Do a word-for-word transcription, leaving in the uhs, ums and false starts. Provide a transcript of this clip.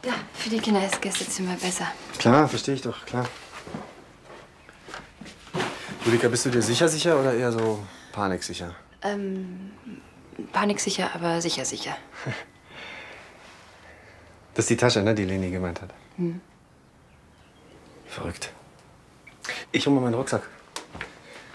Ja, für die Kinder ist das Gästezimmer besser. Klar, verstehe ich doch, klar. Julika, bist du dir sicher sicher oder eher so paniksicher? Ähm, paniksicher, aber sicher sicher. Das ist die Tasche, ne, die Leni gemeint hat. Hm. Verrückt. Ich hole mal meinen Rucksack.